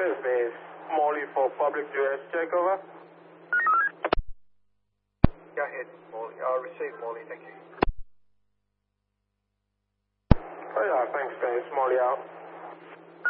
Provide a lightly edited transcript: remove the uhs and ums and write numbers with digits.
This is Molly for public US check, over. Go ahead, Molly. I'll receive Molly, thank you. Oh yeah, thanks, Molly out.